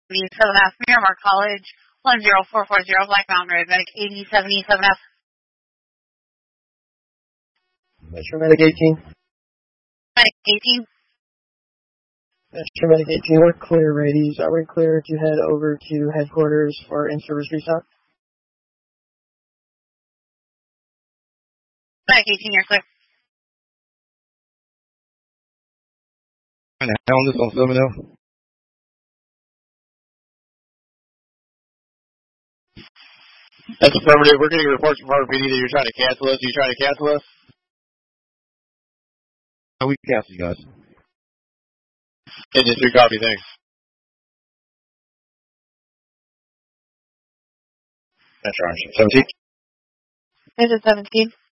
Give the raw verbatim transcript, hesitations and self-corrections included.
seven F, Miramar College, one zero four four zero, Black Mountain Road, Medic eighty seventy-seven F. Metro Medic eighteen. Medic eighteen. Metro Medic eighteen, we're clear, Radies. Are we clear to head over to headquarters for in-service restock? Medic eighteen, you're clear. And hound this on Silvernail. That's affirmative. We're getting reports from Harvard P D that you're trying to cancel us. Are you trying to cancel us? Oh, we can cancel you guys. Engine three copy, thanks. That's right. seventeen. Engine seventeen.